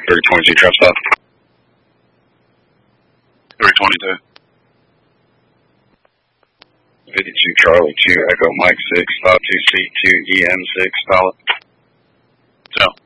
322 trap stop. 322. 52 Charlie 2 Echo Mike 6 5 2 C 2 EM 6 solid. Tell.